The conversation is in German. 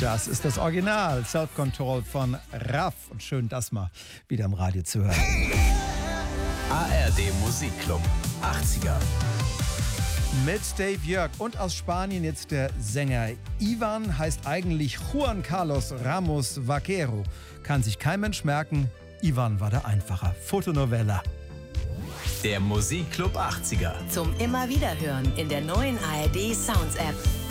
Das ist das Original Self-Control von Raff. Und schön, das mal wieder im Radio zu hören. ARD Musikclub 80er. Mit Dave Jörg und aus Spanien jetzt der Sänger. Ivan heißt eigentlich Juan Carlos Ramos Vaquero. Kann sich kein Mensch merken. Ivan war der Einfacher. Fotonovella. Der Musikclub 80er. Zum immer wieder hören in der neuen ARD Sounds App.